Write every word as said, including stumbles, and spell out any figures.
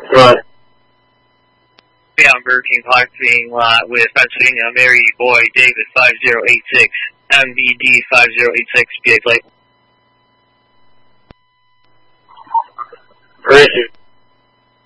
Right. Yeah, I'm Burger King parking lot with Pennsylvania Mary Boy David five zero eight six, M V D five zero eight six, P A plate.